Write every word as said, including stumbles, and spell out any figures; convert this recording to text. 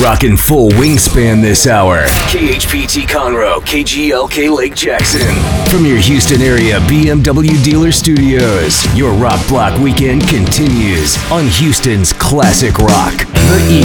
Rockin' full wingspan this hour. K H P T Conroe, K G L K Lake Jackson. From your Houston area B M W dealer studios, your Rock Block weekend continues on Houston's classic rock, The E.